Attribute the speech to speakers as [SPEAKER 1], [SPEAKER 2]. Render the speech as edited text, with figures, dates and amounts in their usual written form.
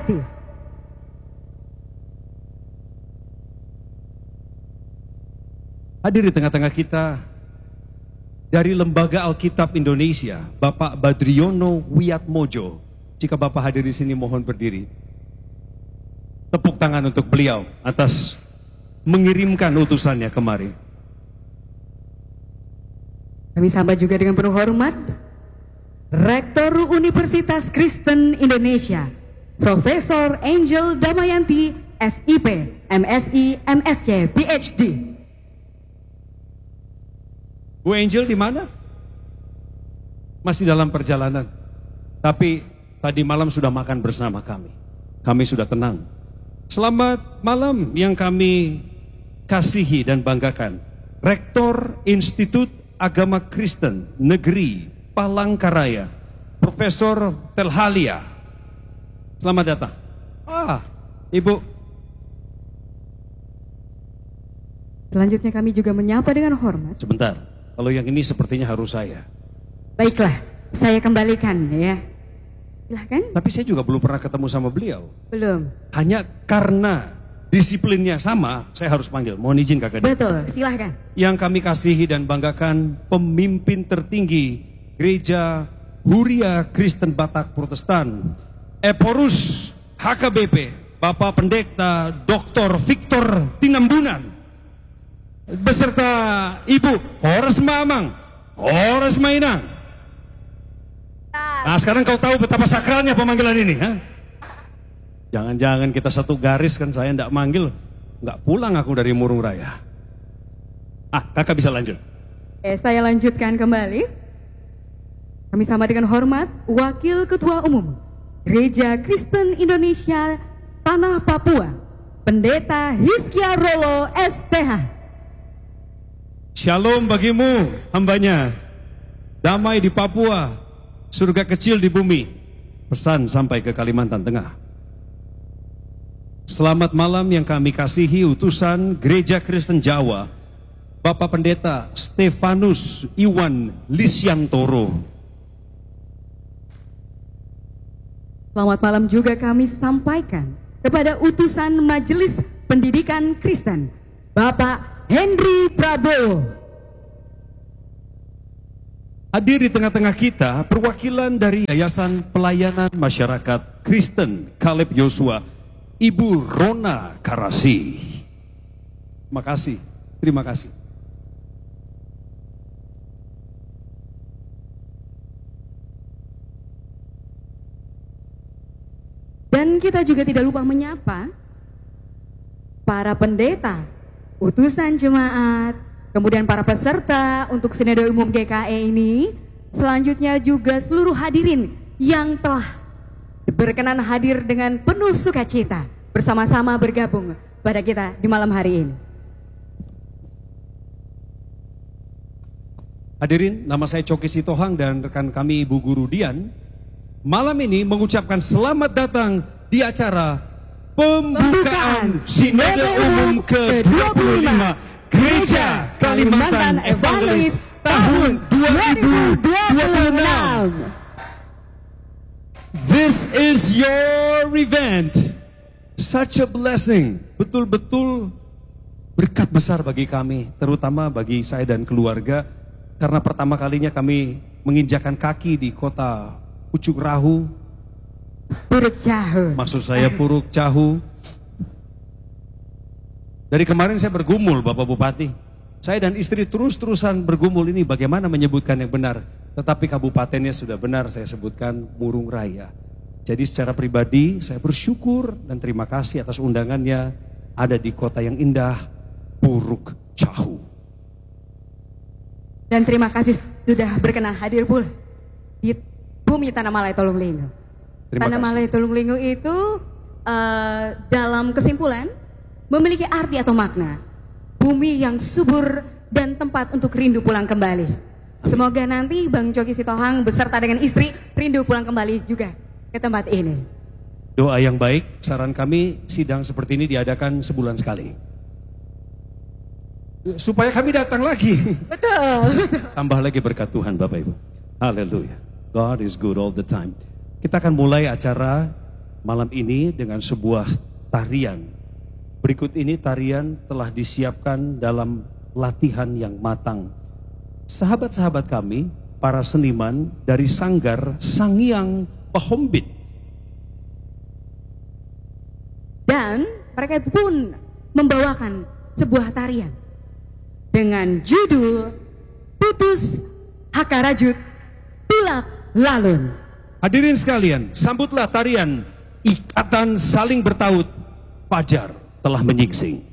[SPEAKER 1] Hayati.
[SPEAKER 2] Hadir di tengah-tengah kita dari Lembaga Alkitab Indonesia, Bapak Badriono Wiatmojo. Jika Bapak hadir di sini, mohon berdiri. Tepuk tangan untuk beliau atas mengirimkan utusannya kemari.
[SPEAKER 1] Kami sambut juga dengan penuh hormat Rektor Universitas Kristen Indonesia, Profesor Angel Damayanti, SIP, MSI, MSc, PhD.
[SPEAKER 2] Bu Angel di mana? Masih dalam perjalanan. Tapi tadi malam sudah makan bersama kami. Kami sudah tenang. Selamat malam yang kami kasihi dan banggakan. Rektor Institut Agama Kristen Negeri Palangkaraya, Profesor Telhalia. Selamat datang. Ibu.
[SPEAKER 1] Selanjutnya kami juga menyapa dengan hormat.
[SPEAKER 2] Sebentar. Kalau yang ini sepertinya harus saya.
[SPEAKER 1] Baiklah, saya kembalikan ya. Silahkan.
[SPEAKER 2] Tapi saya juga belum pernah ketemu sama beliau.
[SPEAKER 1] Belum.
[SPEAKER 2] Hanya karena disiplinnya sama, saya harus panggil. Mohon izin Kakak.
[SPEAKER 1] Betul, silahkan.
[SPEAKER 2] Yang kami kasihi dan banggakan, pemimpin tertinggi Gereja Huria Kristen Batak Protestan, Eporus HKBP, Bapak Pendeta Dr. Victor Tinambunan, beserta Ibu Horas Mamang, Horas Mainang. Nah, sekarang kau tahu betapa sakralnya pemanggilan ini, ha? Jangan-jangan kita satu garis kan, saya tidak manggil, nggak pulang aku dari Murung Raya. Kakak bisa lanjut.
[SPEAKER 1] Saya lanjutkan kembali. Kami sama dengan hormat Wakil Ketua Umum Gereja Kristen Indonesia Tanah Papua, Pendeta Hizkia Rolo SPH.
[SPEAKER 2] Shalom bagimu, hambanya. Damai di Papua, surga kecil di bumi. Pesan sampai ke Kalimantan Tengah. Selamat malam yang kami kasihi utusan Gereja Kristen Jawa, Bapak Pendeta Stefanus Iwan Lisyantoro.
[SPEAKER 1] Selamat malam juga kami sampaikan kepada utusan Majelis Pendidikan Kristen, Bapak Henry Prabowo.
[SPEAKER 2] Hadir di tengah-tengah kita perwakilan dari Yayasan Pelayanan Masyarakat Kristen Kaleb Yosua, Ibu Rona Karasi. Terima kasih.
[SPEAKER 1] Dan kita juga tidak lupa menyapa para pendeta, utusan jemaat, kemudian para peserta untuk Sinode Umum GKE ini. Selanjutnya juga seluruh hadirin yang telah berkenan hadir dengan penuh sukacita bersama-sama bergabung pada kita di malam hari ini.
[SPEAKER 2] Hadirin, nama saya Coki Sitohang dan rekan kami Ibu Guru Dian. Malam ini mengucapkan selamat datang di acara pembukaan Sinode Umum ke-25 Gereja Kalimantan Evangelis tahun 2026. This is your event. Such a blessing. Betul-betul berkat besar bagi kami, terutama bagi saya dan keluarga, karena pertama kalinya kami menginjakan kaki di kota Pucuk Rahu,
[SPEAKER 1] Puruk Cahu.
[SPEAKER 2] maksud saya Puruk Cahu. Dari kemarin saya bergumul Bapak Bupati. Saya dan istri terus-terusan bergumul ini bagaimana menyebutkan yang benar. Tetapi kabupatennya sudah benar, saya sebutkan Murung Raya. Jadi secara pribadi saya bersyukur dan terima kasih atas undangannya ada di kota yang indah, Puruk Cahu.
[SPEAKER 1] Dan terima kasih sudah berkenan hadir pula di bumi Tanah Malai Tulunglingo. Tanah Malai Tulunglingo itu dalam kesimpulan memiliki arti atau makna bumi yang subur dan tempat untuk rindu pulang kembali. Semoga nanti Bang Coki Sitohang beserta dengan istri rindu pulang kembali juga ke tempat ini.
[SPEAKER 2] Doa yang baik, saran kami sidang seperti ini diadakan sebulan sekali. Supaya kami datang lagi.
[SPEAKER 1] Betul.
[SPEAKER 2] Tambah lagi berkat Tuhan Bapak Ibu. Haleluya. God is good all the time. Kita akan mulai acara malam ini dengan sebuah tarian. Berikut ini tarian telah disiapkan dalam latihan yang matang. Sahabat-sahabat kami, para seniman dari Sanggar Sangiang Pahombit.
[SPEAKER 1] Dan mereka pun membawakan sebuah tarian dengan judul Putus Hakarajut Tulak Lalun.
[SPEAKER 2] Hadirin sekalian, sambutlah tarian Ikatan Saling Bertaut. Fajar telah menyingsing.